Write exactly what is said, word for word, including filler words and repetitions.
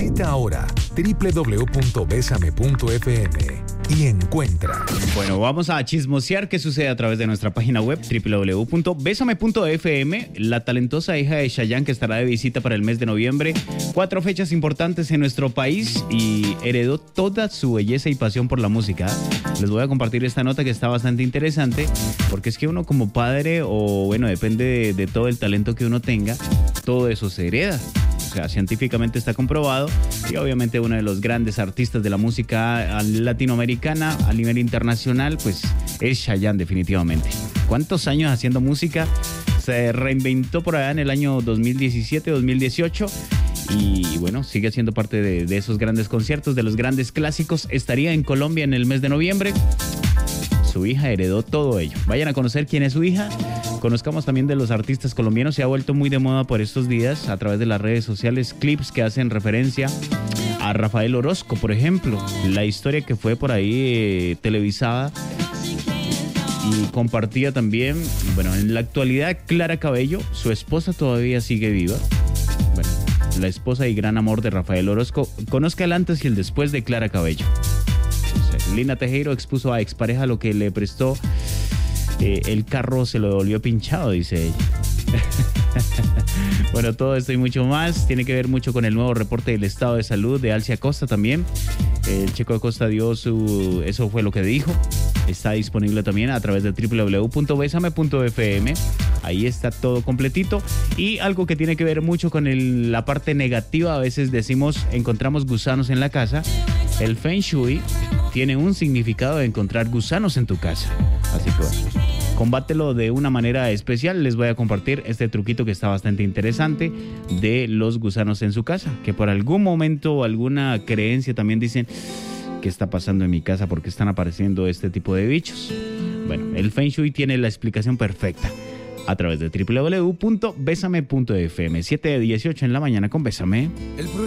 Visita ahora doble u doble u doble u punto besame punto efe eme y encuentra. Bueno, vamos a chismosear qué sucede a través de nuestra página web doble u doble u doble u punto besame punto efe eme. La talentosa hija de Chayanne, que estará de visita para el mes de noviembre. Cuatro fechas importantes en nuestro país y heredó toda su belleza y pasión por la música. Les voy a compartir esta nota que está bastante interesante, porque es que uno como padre, o bueno, depende de, de todo el talento que uno tenga, todo eso se hereda. O sea, científicamente está comprobado, y obviamente uno de los grandes artistas de la música latinoamericana a nivel internacional, pues es Chayanne, definitivamente. ¿Cuántos años haciendo música? Se reinventó por allá en el año dos mil diecisiete, dos mil dieciocho, y bueno, sigue siendo parte de, de esos grandes conciertos, de los grandes clásicos. Estaría en Colombia en el mes de noviembre. Su hija heredó todo ello. Vayan a conocer quién es su hija. Conozcamos también de los artistas colombianos. Se ha vuelto muy de moda por estos días a través de las redes sociales clips que hacen referencia a Rafael Orozco, por ejemplo. La historia que fue por ahí eh, televisada y compartida también. Bueno, en la actualidad, Clara Cabello, su esposa, todavía sigue viva. Bueno, la esposa y gran amor de Rafael Orozco. Conozca el antes y el después de Clara Cabello. Lina Tejero expuso a expareja lo que le prestó. Eh, el carro se lo devolvió pinchado, dice ella. Bueno, todo esto y mucho más tiene que ver mucho con el nuevo reporte del estado de salud de Alcia Acosta también. El Checo Acosta dio su... Eso fue lo que dijo. Está disponible también a través de doble u doble u doble u punto besame punto efe eme. Ahí está todo completito. Y algo que tiene que ver mucho con el, la parte negativa. A veces decimos, encontramos gusanos en la casa. El Feng Shui tiene un significado de encontrar gusanos en tu casa. Así que bueno, combátelo de una manera especial. Les voy a compartir este truquito que está bastante interesante de los gusanos en su casa, que por algún momento o alguna creencia también dicen, ¿qué está pasando en mi casa? ¿Por qué están apareciendo este tipo de bichos? Bueno, el Feng Shui tiene la explicación perfecta a través de doble u doble u doble u punto besame punto efe eme. siete de dieciocho en la mañana con Bésame.